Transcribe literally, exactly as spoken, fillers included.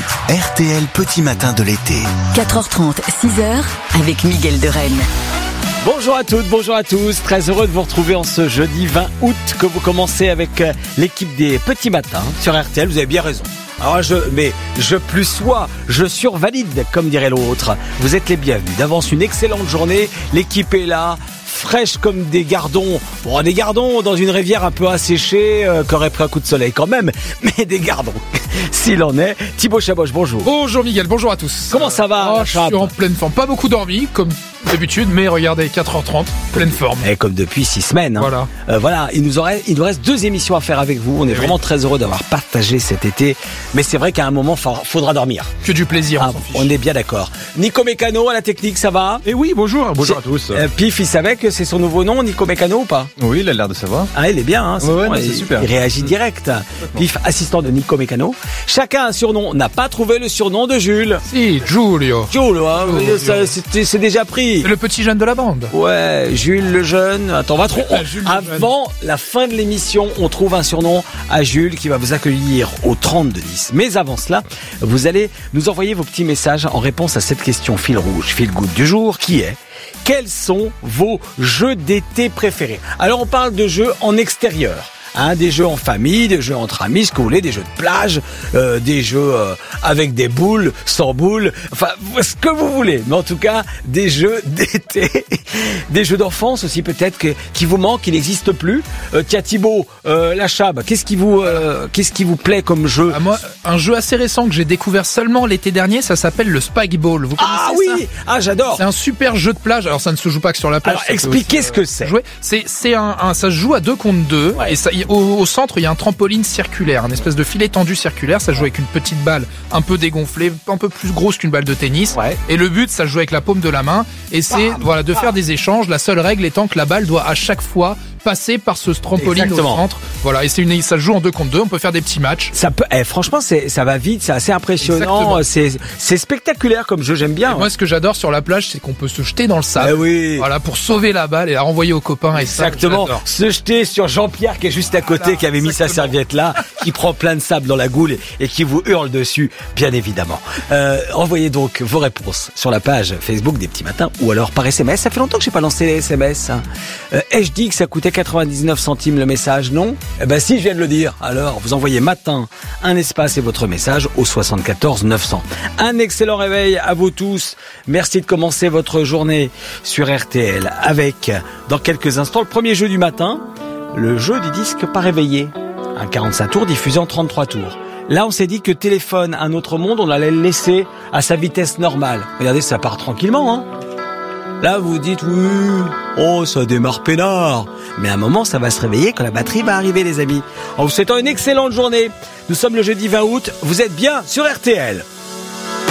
R T L Petit Matin de l'été. quatre heures trente, six heures, avec Miguel de Rennes. Bonjour à toutes, bonjour à tous. Très heureux de vous retrouver en ce jeudi vingt août que vous commencez avec l'équipe des Petits Matins sur R T L. Vous avez bien raison. Alors je, mais je plus sois, je survalide, comme dirait l'autre. Vous êtes les bienvenus. D'avance, une excellente journée. L'équipe est là, fraîche comme des gardons. Bon, des gardons dans une rivière un peu asséchée, euh, qui aurait pris un coup de soleil quand même, mais des gardons. S'il en est. Thibaut Chaboch, bonjour. Bonjour Miguel, bonjour à tous. Comment ça va? Oh, je suis en pleine forme. Pas beaucoup dormi, comme d'habitude, mais regardez, quatre heures trente, pleine forme. Et comme depuis six semaines. Hein. Voilà. Euh, voilà, il nous, aurait, il nous reste deux émissions à faire avec vous. On est oui. vraiment très heureux d'avoir partagé cet été. Mais c'est vrai qu'à un moment, il faudra dormir. Que du plaisir, ah, on, on est bien d'accord. Nico Mécano à la technique, ça va? Et oui, bonjour, bonjour à tous. Euh, Pif, il savait que c'est son nouveau nom, Nico Mécano, ou pas? Oui, il a l'air de savoir. Ah, il est bien, hein, c'est, ouais, bon, ouais, il, c'est super. Il réagit direct. Pif, assistant de Nico Mécano. Chacun a un surnom. N'a pas trouvé le surnom de Jules. Si, Giulio. Giulio, hein, Giulio. Ça, c'est, c'est déjà pris. C'est le petit jeune de la bande. Ouais, Jules le jeune. Attends, on va trop. Avant la fin de l'émission, on trouve un surnom à Jules qui va vous accueillir au trente-deux dix. Mais avant cela, vous allez nous envoyer vos petits messages en réponse à cette question fil rouge, fil good du jour, qui est: quels sont vos jeux d'été préférés? Alors on parle de jeux en extérieur. Hein, des jeux en famille, des jeux entre amis, ce que vous voulez, des jeux de plage, euh, des jeux euh, avec des boules, sans boules, enfin ce que vous voulez. Mais en tout cas, des jeux d'été, des jeux d'enfance aussi peut-être que, qui vous manquent, qui n'existent plus. Euh, tiens Thibaut, euh, la Chab, qu'est-ce qui vous, euh, qu'est-ce qui vous plaît comme jeu? Ah, moi, un jeu assez récent que j'ai découvert seulement l'été dernier, ça s'appelle le Spike Ball. Vous connaissez ah ça? oui, ah j'adore. C'est un super jeu de plage. Alors ça ne se joue pas que sur la plage. Alors expliquez aussi, ce que c'est. Jouer. C'est, c'est un, un, ça se joue à deux contre deux. Ouais. Et ça, Au, au centre, il y a un trampoline circulaire, un espèce de filet tendu circulaire. Ça joue avec une petite balle un peu dégonflée, un peu plus grosse qu'une balle de tennis. Ouais. Et le but, ça joue avec la paume de la main. Et c'est ah, voilà de ah. faire des échanges. La seule règle étant que la balle doit à chaque fois passer par ce trampoline Exactement. Au centre. Voilà, et c'est une, ça se joue en deux contre deux. On peut faire des petits matchs. Ça peut, eh, franchement, c'est, ça va vite, c'est assez impressionnant. C'est, c'est spectaculaire comme jeu, j'aime bien. Ouais. Moi, ce que j'adore sur la plage, c'est qu'on peut se jeter dans le sable. Eh oui. Voilà, pour sauver la balle et la renvoyer aux copains. Et Exactement. Ça, se jeter sur Jean-Pierre qui est juste à côté, voilà, qui avait exactement. mis sa serviette là, qui prend plein de sable dans la goule et, et qui vous hurle dessus, bien évidemment. Euh, envoyez donc vos réponses sur la page Facebook des Petits Matins ou alors par S M S. Ça fait longtemps que j'ai pas lancé les S M S. Hein. Euh, ai-je dit que ça coûtait quatre-vingt-dix-neuf centimes le message? Non? Eh ben si, je viens de le dire. Alors, vous envoyez matin, un espace et votre message au soixante-quatorze neuf cents. Un excellent réveil à vous tous. Merci de commencer votre journée sur R T L avec, dans quelques instants, le premier jeu du matin, le jeu du disque pas réveillé. Un quarante-cinq tours diffusé en trente-trois tours. Là, on s'est dit que téléphone, un autre monde, on allait le laisser à sa vitesse normale. Regardez, ça part tranquillement, hein. Là, vous dites, oui, oh, ça démarre peinard. Mais à un moment, ça va se réveiller quand la batterie va arriver, les amis. En vous souhaitant une excellente journée. Nous sommes le jeudi vingt août. Vous êtes bien sur R T L.